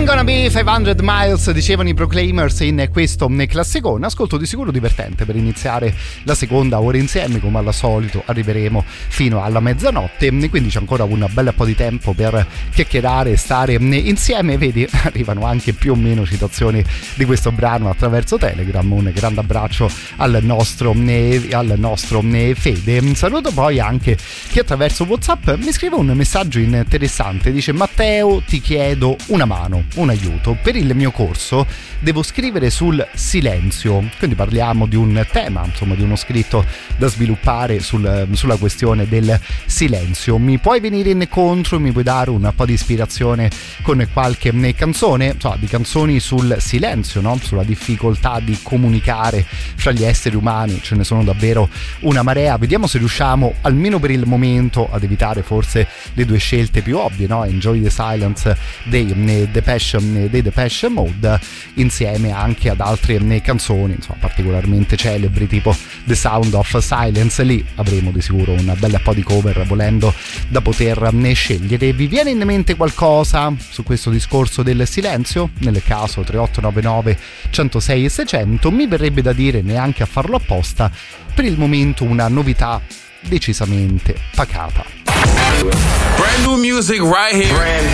Gonna Be 500 Miles, dicevano i Proclaimers in questo classicone. Ascolto di sicuro divertente per iniziare la seconda ora insieme, come al solito arriveremo fino alla mezzanotte, quindi c'è ancora un bel po' di tempo per chiacchierare e stare insieme. Vedi, arrivano anche più o meno citazioni di questo brano attraverso Telegram. Un grande abbraccio al nostro Fede. Saluto poi anche chi attraverso WhatsApp mi scrive un messaggio interessante, dice: Matteo, ti chiedo una mano, un aiuto. Per il mio corso devo scrivere sul silenzio, quindi parliamo di un tema, insomma di uno scritto da sviluppare sulla questione del silenzio. Mi puoi venire incontro, mi puoi dare un po' di ispirazione con qualche canzone, di canzoni sul silenzio, no? Sulla difficoltà di comunicare fra gli esseri umani, ce ne sono davvero una marea. Vediamo se riusciamo almeno per il momento ad evitare forse le due scelte più ovvie, no? Enjoy the Silence dei Depeche Mode insieme anche ad altre canzoni, insomma, particolarmente celebri, tipo The Sound of Silence. Lì avremo di sicuro un bel po' di cover volendo da poter scegliere. Vi viene in mente qualcosa su questo discorso del silenzio? Nel caso 3899 106 600. Mi verrebbe da dire, neanche a farlo apposta, per il momento una novità decisamente pacata. Brand new music right here.